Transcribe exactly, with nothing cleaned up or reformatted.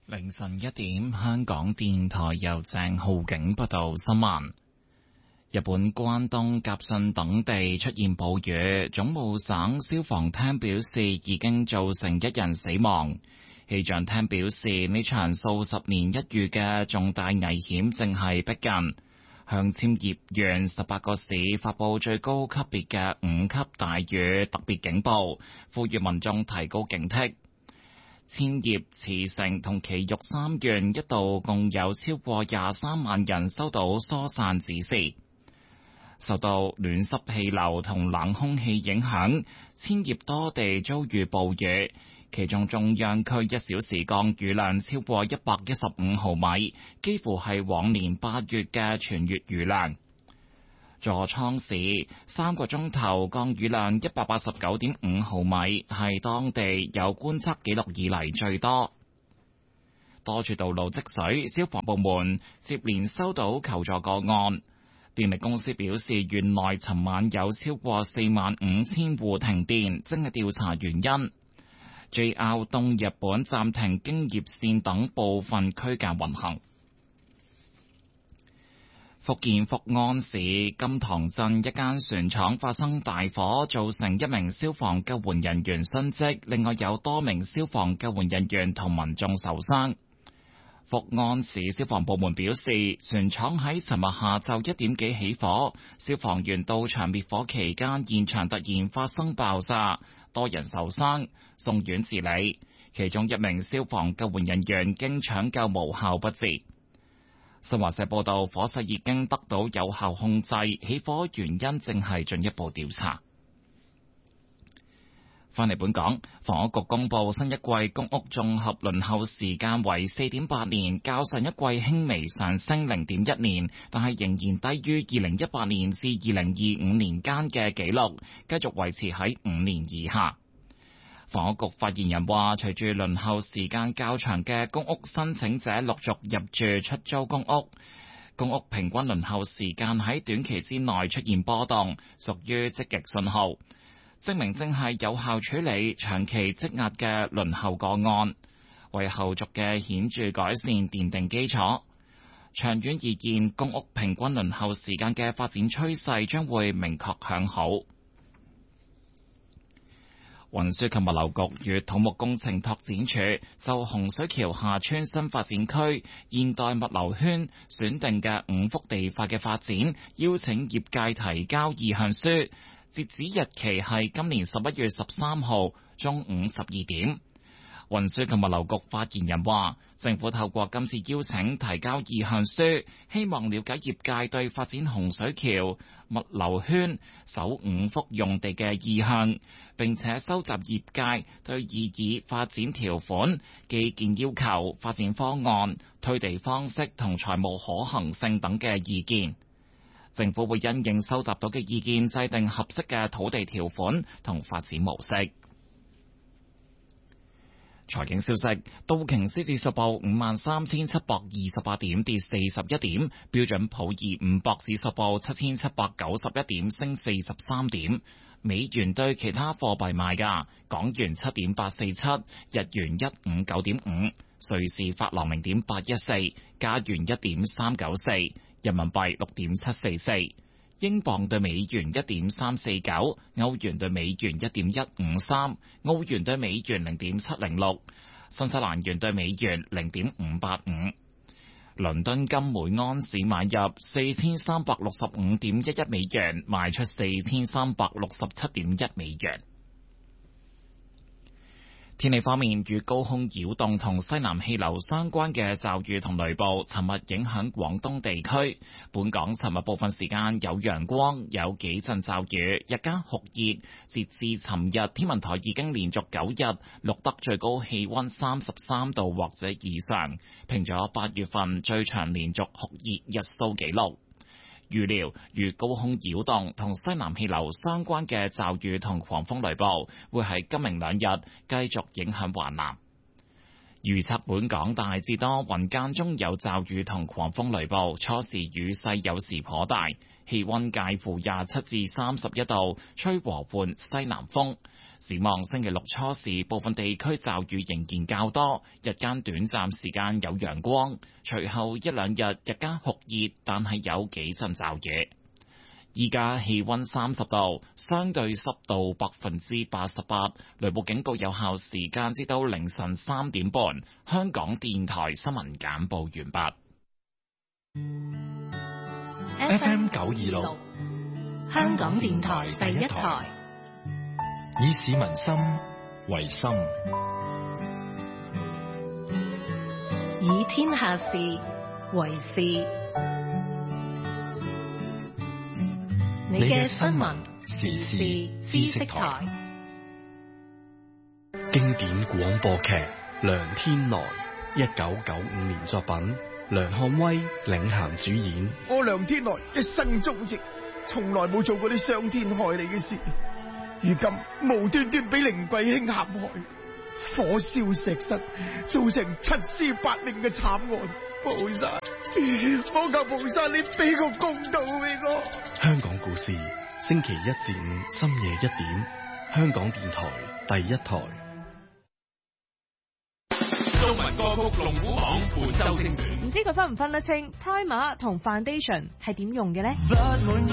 凌晨一點，香港電台由鄭浩景報道新聞。日本關東、甲信等地出現暴雨，總務省消防廳表示已經造成一人死亡。氣象廳表示呢場數十年一遇嘅重大危險正係逼近，向千葉縣十八個市發佈最高級別嘅五級大雨特別警報，呼籲民眾提高警惕。千葉、茨城同埼玉三縣一度共有超過廿三萬人收到疏散指示。受到暖濕氣流同冷空氣影響，千葉多地遭遇暴雨，其中中央區一小時降雨量超過一百一十五毫米，幾乎係往年八月嘅全月雨量。座倉市三個鐘頭降雨量一百八十九點五毫米，係當地有觀測記錄以嚟最多。多處道路積水，消防部門接連收到求助個案。電力公司表示，縣內尋晚有超過四萬五千戶停電，正係調查原因。J R 東日本暫停京葉線等部分區間運行。福建福安市金塘鎮一間船廠發生大火，造成一名消防救援人員殉職，另外有多名消防救援人員同民眾受傷。福安市消防部門表示，船廠喺尋日下晝一點幾起火，消防員到場滅火期間，現場突然發生爆炸，多人受傷，送院治理，其中一名消防救援人員經搶救無效不治。新華社報道，火勢已經得到有效控制，起火原因正係進一步調查。返嚟本港，房屋局公布新一季公屋綜合輪候時間為四點八年，較上一季輕微上升零點一年，但係仍然低於二零一八年至二零二五年間嘅紀錄，繼續維持喺五年以下。房屋局發言人話，隨住輪候時間較長嘅公屋申請者陸續入住出租公屋，公屋平均輪候時間喺短期之內出現波動，屬於積極信號，證明正係有效處理長期積壓嘅輪候個案，為後續嘅顯著改善奠定基礎。長遠而言，公屋平均輪候時間嘅發展趨勢將會明確向好。運輸及物流局與土木工程拓展署就洪水橋廈村新發展區現代物流圈選定嘅五幅地塊嘅發展，邀請業界提交意向書，截止日期係今年十一月十三號中午十二點。運輸及物流局發言人話，政府透過今次邀請提交意向書，希望了解業界對發展洪水橋物流圈首五幅用地嘅意向，並且收集業界對擬議發展條款、基建要求、發展方案、推地方式同財務可行性等嘅意見。政府會因應收集到嘅意見，制定合適嘅土地條款同發展模式。財經消息，道瓊斯指數報五萬三千七百二十八點，跌四十一點；標準普爾五百指數報七千七百九十一點，升四十三點。美元對其他貨幣賣價：港元七點八四七，日元一五九點五，瑞士法郎零點八一四，加元一點三九四，人民幣六點七四四。英鎊對美元一點三四九，歐元對美元一點一五三，澳元對美元零點七零六，新西蘭元對美元零點五八五。倫敦金每安士買入四千三百六十五點一一美元，賣出四千三百六十七點一美元。天氣方面，與高空擾動同西南氣流相關嘅驟雨同雷暴，尋日影響廣東地區。本港尋日部分時間有陽光，有幾陣驟雨，日間酷熱。截至尋日，天文台已經連續九日錄得最高氣溫三十三度或者以上，平咗八月份最長連續酷熱日數紀錄。預料與高空擾動同西南氣流相關嘅驟雨同狂風雷暴會喺今明兩日繼續影響華南。預測本港大致多雲，間中有驟雨同狂風雷暴，初時雨勢有時頗大，氣溫介乎廿七至三十一度，吹和緩西南風。 展望星期六初時，部分地區驟雨仍然較多，日間短暫時間有陽光，隨後一兩日日間酷熱，但係有幾陣驟雨。依家氣溫三十度，相對濕度百分之八十八，雷暴警告有效時間至到凌晨三點半。香港電台新聞簡報完畢。 F M 九二六，香港電台第一台，以市民心為心，以天下事為事。你嘅新聞時事知識台， 經典廣播劇《梁天來》，一九九五年作品，梁漢威領銜主演。 我梁天來一生忠直，從來冇做過啲傷天害理嘅事，如今無端端俾凌貴卿陷害，火燒石室，造成七屍八命嘅慘案。菩薩，我求菩薩，你俾個公道俾我。 香港故事，星期一至五深夜一點，香港電台第一台。 中文歌曲龍虎榜本周精選， 唔知佢分唔分得清 Primer 同 Foundation 係點用嘅呢？ 不滿意